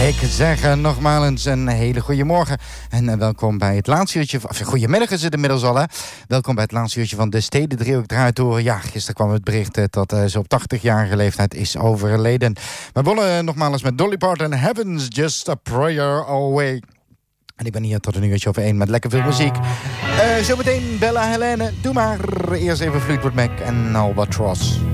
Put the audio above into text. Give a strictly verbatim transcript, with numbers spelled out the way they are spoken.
Ik zeg uh, nogmaals een hele goede morgen en uh, welkom bij het laatste uurtje, of goedemiddag is het inmiddels al hè. Welkom bij het laatste uurtje van de Stedendriehoek draait door. Ja, gisteren kwam het bericht uh, dat uh, ze op tachtigjarige leeftijd is overleden. We begonnen uh, nogmaals met Dolly Parton, Heaven's Just a Prayer Away. En ik ben hier tot een uurtje over één met lekker veel muziek. Uh, zometeen Bella Helene, doe maar eerst even Fleetwood Mac en Albatross.